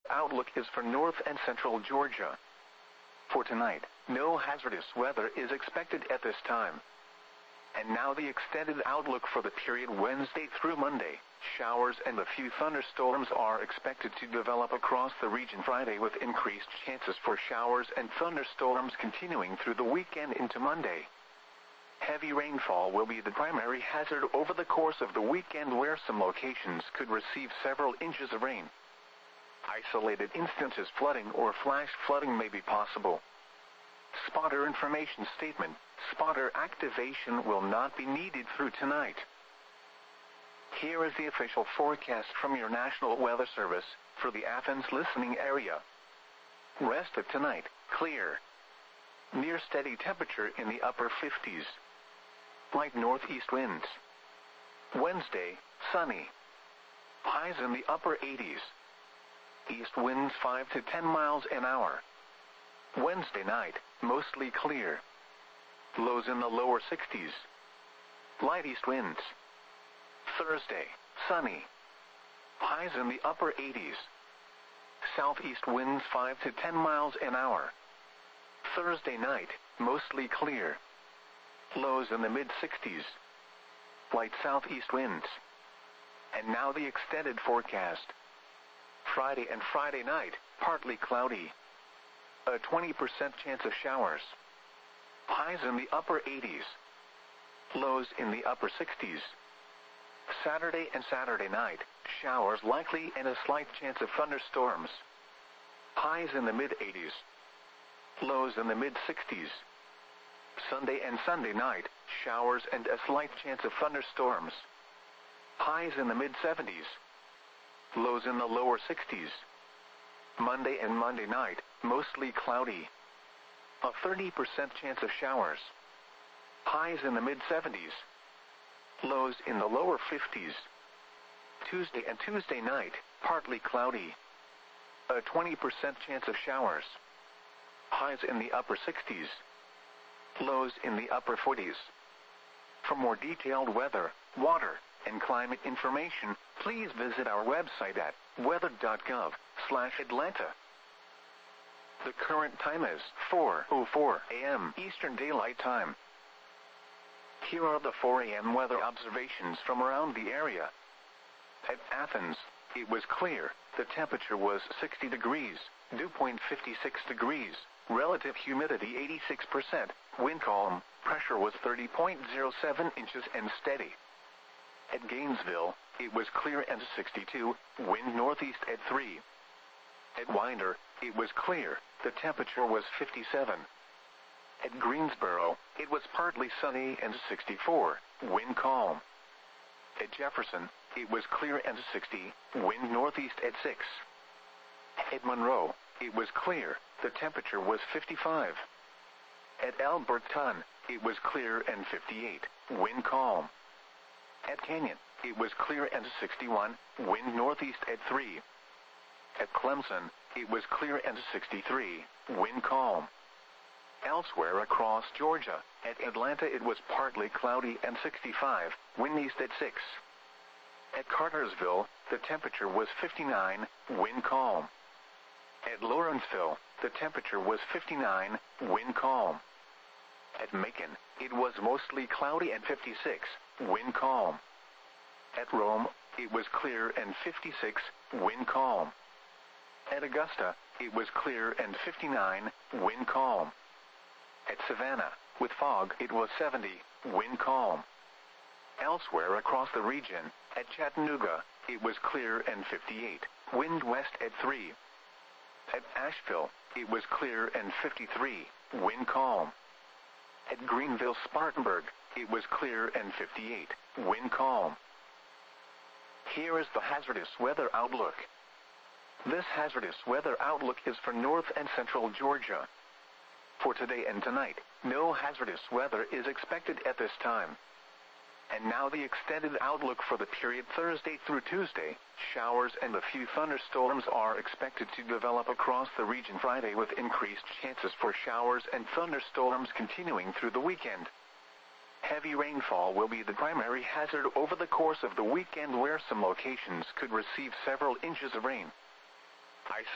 outlook is for north and central Georgia. For tonight, no hazardous weather is expected at this time. And now the extended outlook for the period Wednesday through Monday. Showers and a few thunderstorms are expected to develop across the region Friday, with increased chances for showers and thunderstorms continuing through the weekend into Monday. Heavy rainfall will be the primary hazard over the course of the weekend, where some locations could receive several inches of rain. Isolated instances flooding or flash flooding may be possible. Spotter information statement: spotter activation will not be needed through tonight. Here is the official forecast from your National Weather Service for the Athens listening area. Rest of tonight, clear. Near steady temperature in the upper 50s. Light northeast winds. Wednesday, sunny. Highs in the upper 80s. East winds 5 to 10 miles an hour. Wednesday night, mostly clear. Lows in the lower 60s. Light east winds. Thursday, sunny. Highs in the upper 80s. Southeast winds 5 to 10 miles an hour. Thursday night, mostly clear. Lows in the mid-60s. Light southeast winds. And now the extended forecast. Friday and Friday night, partly cloudy. A 20% chance of showers. Highs in the upper 80s. Lows in the upper 60s. Saturday and Saturday night, showers likely and a slight chance of thunderstorms. Highs in the mid-80s. Lows in the mid-60s. Sunday and Sunday night, showers and a slight chance of thunderstorms. Highs in the mid-70s. Lows in the lower 60s. Monday and Monday night, mostly cloudy. A 30% chance of showers. Highs in the mid-70s. Lows in the lower 50s. Tuesday and Tuesday night, partly cloudy. A 20% chance of showers. Highs in the upper 60s. Lows in the upper 40s. For more detailed weather, water, and climate information, please visit our website at weather.gov/Atlanta. The current time is 4:04 a.m. Eastern Daylight Time. Here are the 4 a.m. weather observations from around the area. At Athens, it was clear. The temperature was 60 degrees, dew point 56 degrees, relative humidity 86%, wind calm, pressure was 30.07 inches and steady. At Gainesville, it was clear and 62, wind northeast at 3. At Winder, it was clear, the temperature was 57. At Greensboro, it was partly sunny and 64, wind calm. At Jefferson, it was clear and 60, wind northeast at 6. At Monroe, it was clear, the temperature was 55. At Alberton, it was clear and 58, wind calm. At Canyon, it was clear and 61, wind northeast at 3. At Clemson, it was clear and 63, wind calm. Elsewhere across Georgia, at Atlanta it was partly cloudy and 65, wind east at 6. At Cartersville, the temperature was 59, wind calm. At Lawrenceville, the temperature was 59, wind calm. At Macon, it was mostly cloudy and 56, wind calm. At Rome, it was clear and 56, wind calm. At Augusta, it was clear and 59, wind calm. At Savannah, with fog, it was 70, wind calm. Elsewhere across the region, at Chattanooga, it was clear and 58, wind west at 3. At Asheville, it was clear and 53, wind calm. At Greenville-Spartanburg, it was clear and 58, wind calm. Here is the hazardous weather outlook. This hazardous weather outlook is for north and central Georgia. For today and tonight, no hazardous weather is expected at this time. And now the extended outlook for the period Thursday through Tuesday. Showers and a few thunderstorms are expected to develop across the region Friday, with increased chances for showers and thunderstorms continuing through the weekend. Heavy rainfall will be the primary hazard over the course of the weekend, where some locations could receive several inches of rain.